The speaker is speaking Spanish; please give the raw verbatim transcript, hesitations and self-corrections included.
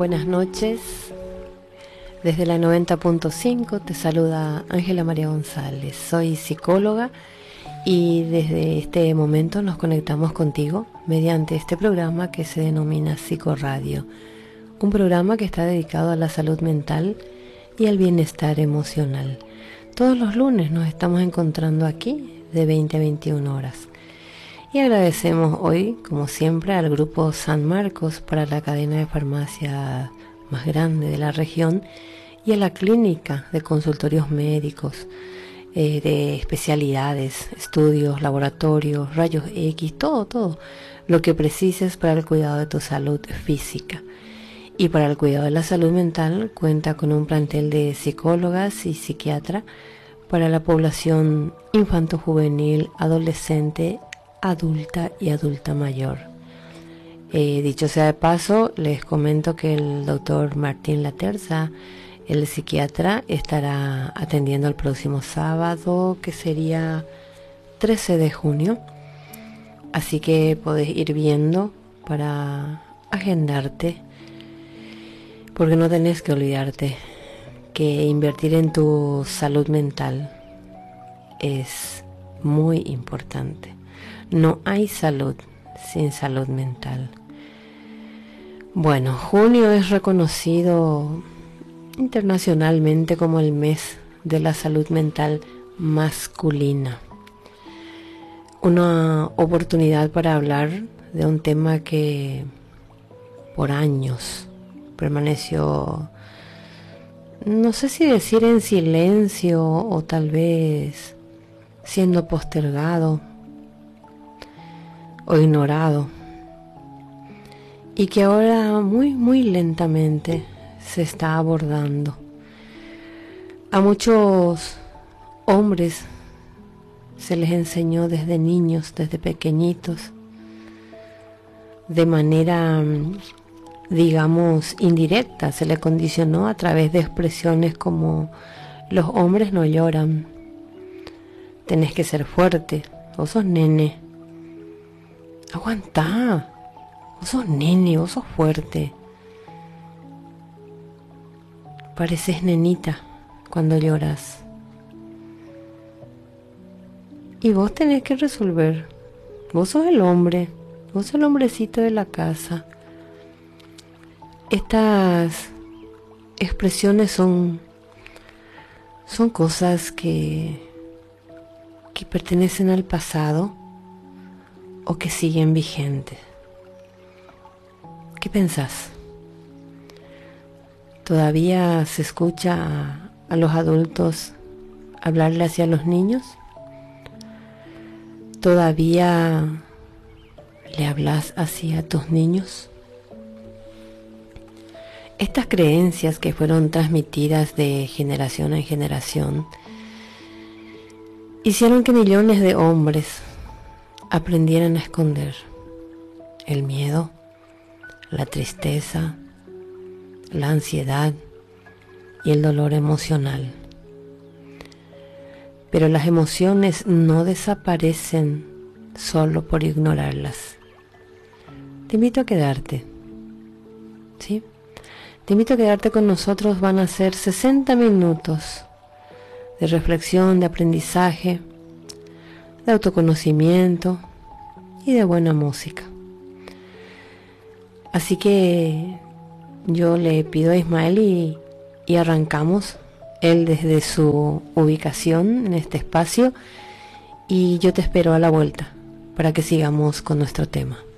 buenas noches. Desde la noventa punto cinco te saluda Ángela María González. Soy psicóloga y desde este momento nos conectamos contigo mediante este programa que se denomina Psicoradio. Un programa que está dedicado a la salud mental y al bienestar emocional. Todos los lunes nos estamos encontrando aquí de veinte a veintiuna horas. Y agradecemos hoy, como siempre, al Grupo San Marcos para la cadena de farmacia más grande de la región y a la clínica de consultorios médicos, eh, de especialidades, estudios, laboratorios, rayos X, todo, todo lo que precises para el cuidado de tu salud física. Y para el cuidado de la salud mental cuenta con un plantel de psicólogas y psiquiatras para la población infanto-juvenil, adolescente, adulta y adulta mayor. Eh, dicho sea de paso, les comento que el doctor Martín Laterza, el psiquiatra, estará atendiendo el próximo sábado, que sería trece de junio. Así que podés ir viendo para agendarte, porque no tenés que olvidarte que invertir en tu salud mental es muy importante. No hay salud sin salud mental. Bueno, junio es reconocido internacionalmente como el mes de la salud mental masculina. Una oportunidad para hablar de un tema que por años permaneció, no sé si decir en silencio o tal vez siendo postergado o ignorado, y que ahora muy muy lentamente se está abordando. A muchos hombres se les enseñó desde niños, desde pequeñitos, de manera, digamos, indirecta, se les condicionó a través de expresiones como: los hombres no lloran, tenés que ser fuerte, vos sos nene, aguantá, vos sos nene, vos sos fuerte, pareces nenita cuando lloras, y vos tenés que resolver, vos sos el hombre, vos sos el hombrecito de la casa. Estas expresiones son son cosas que que pertenecen al pasado o que siguen vigentes. ¿Qué pensás? ¿Todavía se escucha a, a los adultos hablarle hacia los niños? ¿Todavía le hablas así a tus niños? Estas creencias que fueron transmitidas de generación en generación hicieron que millones de hombres aprendieran a esconder el miedo, la tristeza, la ansiedad y el dolor emocional. Pero las emociones no desaparecen solo por ignorarlas. Te invito a quedarte, ¿sí? Te invito a quedarte con nosotros. Van a ser sesenta minutos de reflexión, de aprendizaje, de autoconocimiento y de buena música. Así que yo le pido a Ismael y, y arrancamos, él desde su ubicación en este espacio, y yo te espero a la vuelta para que sigamos con nuestro tema.